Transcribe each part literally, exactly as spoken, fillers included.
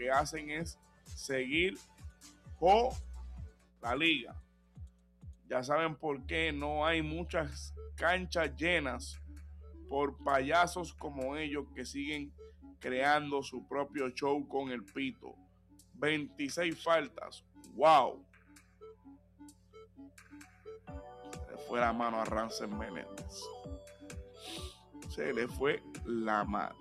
que hacen es seguir por la liga. Ya saben por qué no hay muchas canchas llenas por payasos como ellos que siguen creando su propio show con el pito. veintiséis faltas. ¡Wow! Se le fue la mano a Ransel Menéndez. Se le fue la mano.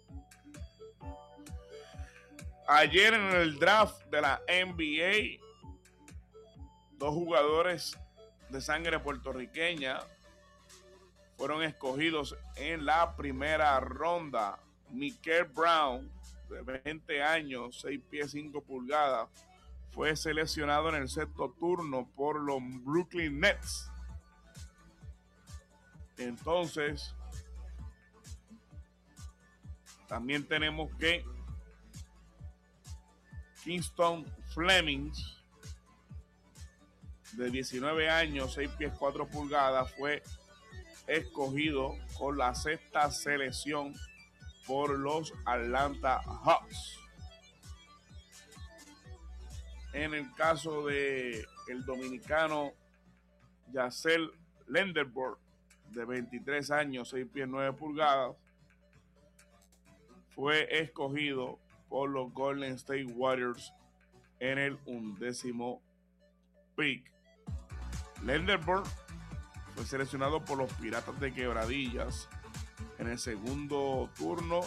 Ayer en el draft de la N B A, dos jugadores de sangre puertorriqueña fueron escogidos en la primera ronda. Mikel Brown, de veinte años, seis pies cinco pulgadas, fue seleccionado en el sexto turno por los Brooklyn Nets. Entonces, también tenemos que Kingston Fleming, de diecinueve años, seis pies cuatro pulgadas, fue escogido con la sexta selección por los Atlanta Hawks. En el caso de el dominicano Yacel Lenderborg, de veintitrés años, seis pies nueve pulgadas, fue escogido por los Golden State Warriors en el undécimo pick. Lenderborg fue seleccionado por los Piratas de Quebradillas en el segundo turno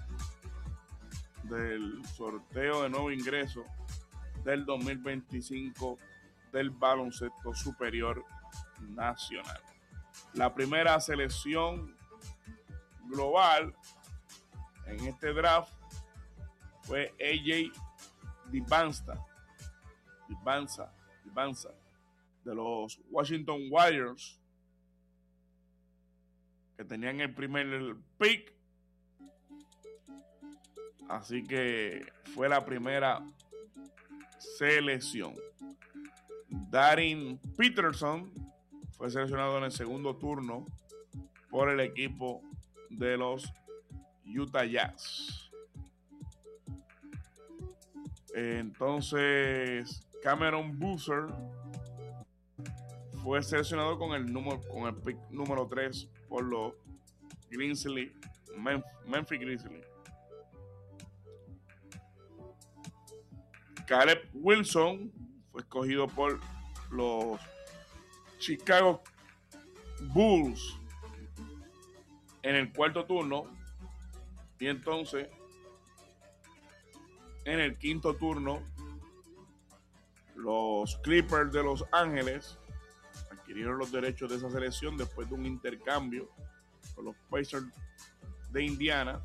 del sorteo de nuevo ingreso del dos mil veinticinco del baloncesto superior nacional. La primera selección global en este draft fue A J Dibanza, Dibanza, Dibanza de los Washington Warriors, que tenían el primer pick. Así que fue la primera selección. Darin Peterson fue seleccionado en el segundo turno por el equipo de los Utah Jazz. Entonces, Cameron Boozer fue seleccionado con el número con el pick número tres por los Grizzlies, Memphis Grizzlies. Caleb Wilson fue escogido por los Chicago Bulls en el cuarto turno, y entonces en el quinto turno los Clippers de Los Ángeles adquirieron los derechos de esa selección después de un intercambio con los Pacers de Indiana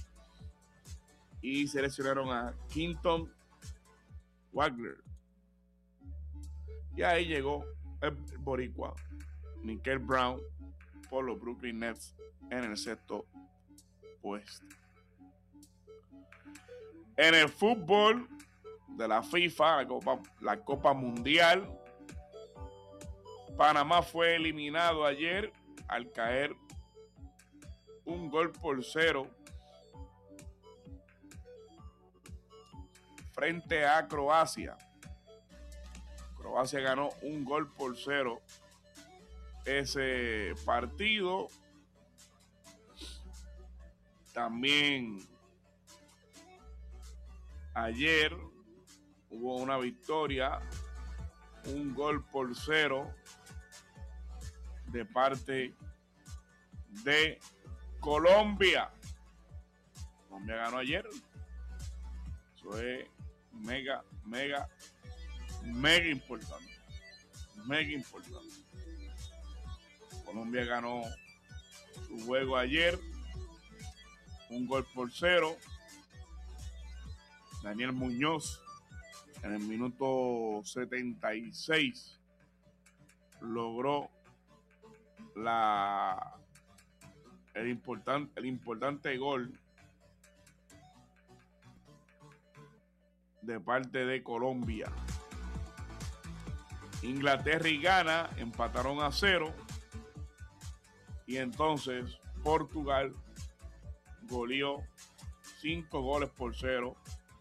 y seleccionaron a Quinton Wagner. Y ahí llegó el boricua Mikel Brown por los Brooklyn Nets en el sexto puesto. En el fútbol de la FIFA, la Copa, la Copa Mundial, Panamá fue eliminado ayer al caer un gol por cero frente a Croacia. Croacia ganó un gol por cero ese partido. También ayer hubo una victoria, un gol por cero de parte de Colombia. Colombia ganó ayer. Eso es mega, mega, mega importante. Mega importante. Colombia ganó su juego ayer. Un gol por cero. Daniel Muñoz en el minuto setenta y seis logró la el importante el importante gol de parte de Colombia. Inglaterra y Ghana empataron a cero, y entonces Portugal goleó cinco goles por cero